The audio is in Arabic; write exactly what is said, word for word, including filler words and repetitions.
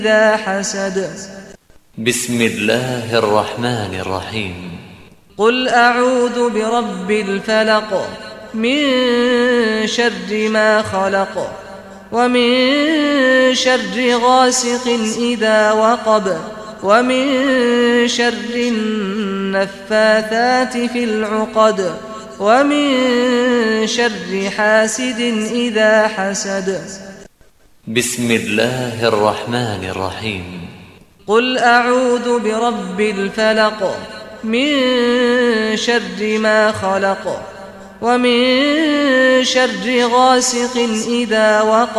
إذا حسد. بسم الله الرحمن الرحيم. قل أعوذ برب الفلق من شر ما خلق ومن شر غاسق إذا وقب ومن شر النفاثات في العقد ومن شر حاسد إذا حسد. بسم الله الرحمن الرحيم. قل أعوذ برب الفلق من شر ما خلق ومن شر غاسق إذا وقب